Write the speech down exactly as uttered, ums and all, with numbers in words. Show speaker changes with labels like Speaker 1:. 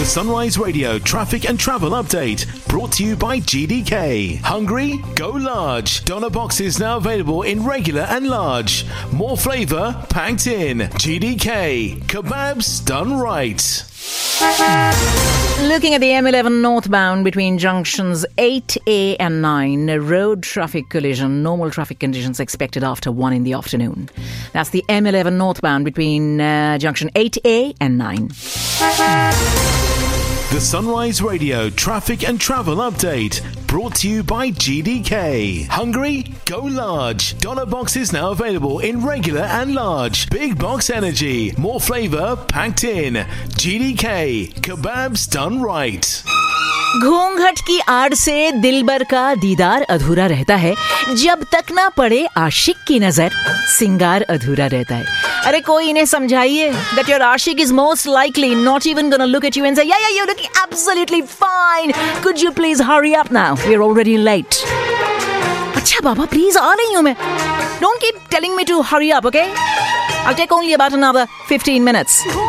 Speaker 1: Sunrise Radio traffic and travel update brought to you by G D K. Hungry? Go large. Doner boxes now available in regular and large. More flavour packed in. G D K. Kebabs done right.
Speaker 2: Looking at the M eleven northbound between junctions eight A and nine, road traffic collision, normal traffic conditions expected after one in the afternoon. That's the M eleven northbound between uh, junction eight A and nine.
Speaker 1: The Sunrise Radio traffic and travel update brought to you by G D K. Hungry? Go large. Doner boxes now available in regular and large. Big box energy. More flavour packed in. G D K. Kebabs done right.
Speaker 2: घूंघट की आड़ से दिलबर का दीदार अधूरा रहता है, जब तक ना पड़े आशिक की नजर सिंगार अधूरा रहता है. अरे कोई इन्हें समझाइए that your Ashique is most likely not even gonna look at you and say, yeah yeah you're looking absolutely fine, could you please hurry up now, we're already late. अच्छा बाबा प्लीज आ रही हूँ मैं. Don't keep telling me to hurry up, okay? I'll take only about another fifteen minutes.